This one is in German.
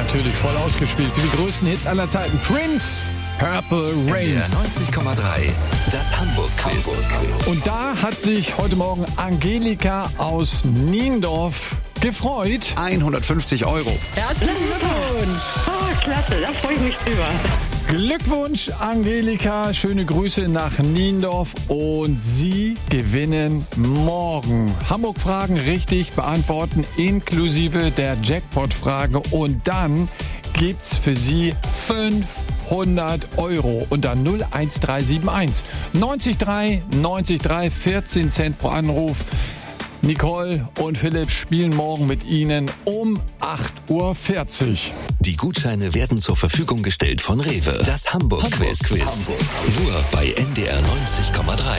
Natürlich voll ausgespielt für die größten Hits aller Zeiten. Prince, Purple Rain. Der 90,3, das Hamburg-Quiz. Und da hat sich heute Morgen Angelika aus Niendorf gefreut. 150 €. Herzlichen Glückwunsch! Oh, klasse, da freue ich mich drüber. Glückwunsch, Angelika. Schöne Grüße nach Niendorf. Und Sie gewinnen morgen. Hamburg-Fragen richtig beantworten, inklusive der Jackpot-Frage. Und dann gibt's für Sie 500 € unter 01371. 90 3, 14 Cent pro Anruf. Nicole und Philipp spielen morgen mit Ihnen um 8:40 Uhr. Die Gutscheine werden zur Verfügung gestellt von Rewe. Das Hamburg-Quiz. Nur bei NDR 90,3.